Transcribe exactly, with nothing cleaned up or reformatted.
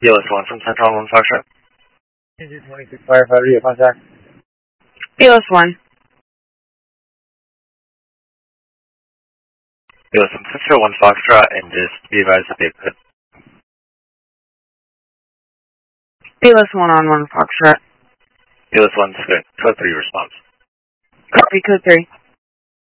B L S one from Central one Foxtrot. Engine twenty-six firefighter, you have contact. B L S one. B L S one Central one Foxtrot, and just be advised that they put. B L S one on one Foxtrot. B L S one code three response. Copy, code three.